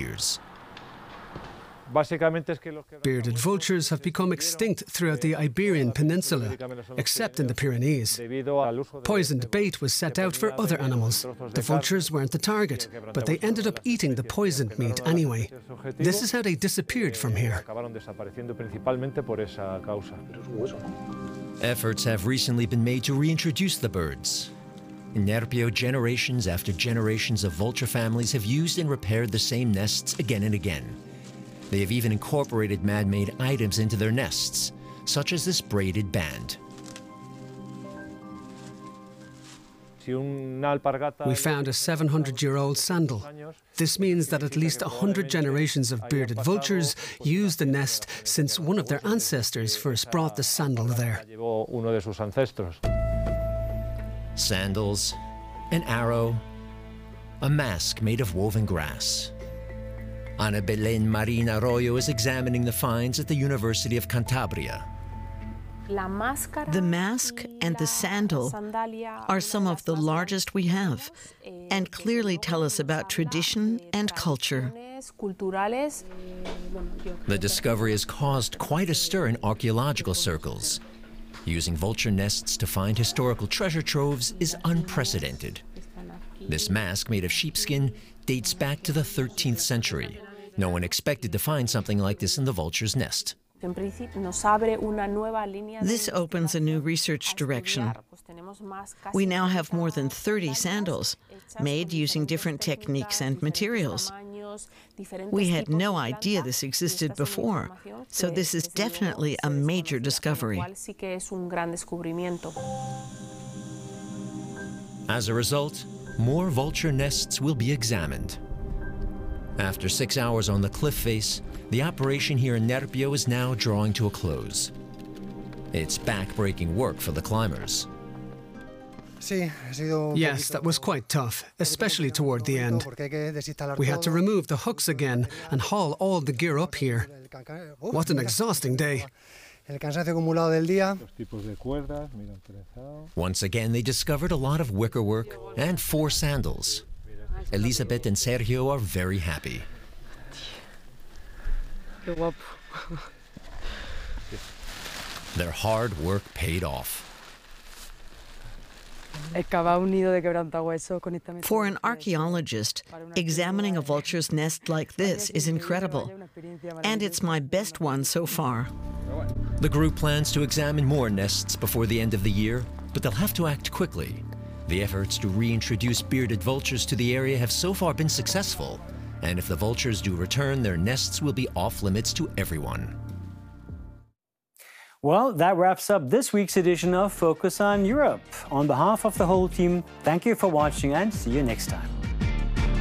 years. Bearded vultures have become extinct throughout the Iberian Peninsula, except in the Pyrenees. Poisoned bait was set out for other animals. The vultures weren't the target, but they ended up eating the poisoned meat anyway. This is how they disappeared from here. Efforts have recently been made to reintroduce the birds. In Nerpio, generations after generations of vulture families have used and repaired the same nests again and again. They have even incorporated man-made items into their nests, such as this braided band. We found a 700-year-old sandal. This means that at least 100 generations of bearded vultures used the nest since one of their ancestors first brought the sandal there. Sandals, an arrow, a mask made of woven grass. Ana Belén Marín Arroyo is examining the finds at the University of Cantabria. The mask and the sandal are some of the largest we have and clearly tell us about tradition and culture. The discovery has caused quite a stir in archaeological circles. Using vulture nests to find historical treasure troves is unprecedented. This mask, made of sheepskin, dates back to the 13th century. No one expected to find something like this in the vulture's nest. This opens a new research direction. We now have more than 30 sandals, made using different techniques and materials. We had no idea this existed before, so this is definitely a major discovery. As a result, more vulture nests will be examined. After 6 hours on the cliff face, the operation here in Nerpio is now drawing to a close. It's back-breaking work for the climbers. Yes, that was quite tough, especially toward the end. We had to remove the hooks again and haul all the gear up here. What an exhausting day. Once again, they discovered a lot of wickerwork and 4 sandals. Elizabeth and Sergio are very happy. Their hard work paid off. For an archaeologist, examining a vulture's nest like this is incredible, and it's my best one so far. The group plans to examine more nests before the end of the year, but they'll have to act quickly. The efforts to reintroduce bearded vultures to the area have so far been successful, and if the vultures do return, their nests will be off-limits to everyone. Well, that wraps up this week's edition of Focus on Europe. On behalf of the whole team, thank you for watching and see you next time.